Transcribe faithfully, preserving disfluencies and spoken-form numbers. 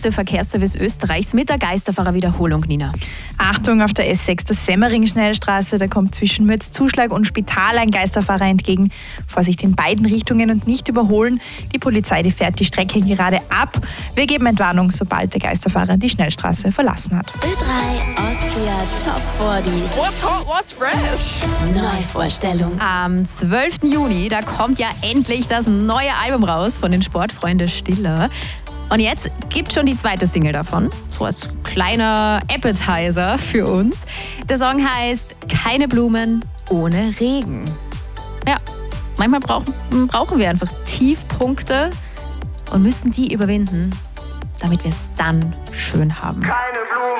schnellste Verkehrsservice Österreichs mit der Geisterfahrer-Wiederholung, Nina. Achtung, auf der S sechs, der Semmering-Schnellstraße, da kommt zwischen Mürzzuschlag und Spital ein Geisterfahrer entgegen. Vorsicht in beiden Richtungen und nicht überholen. Die Polizei, die fährt die Strecke gerade ab. Wir geben Entwarnung, sobald der Geisterfahrer die Schnellstraße verlassen hat. Ö drei Austria Top vierzig. What's hot, what's fresh? Neuvorstellung. Am zwölften Juni, da kommt ja endlich das neue Album raus von den Sportfreunde Stiller. Und jetzt gibt schon die zweite Single davon, so als kleiner Appetizer für uns. Der Song heißt Keine Blumen ohne Regen. Ja, manchmal brauchen, brauchen wir einfach Tiefpunkte und müssen die überwinden, damit wir es dann schön haben. Keine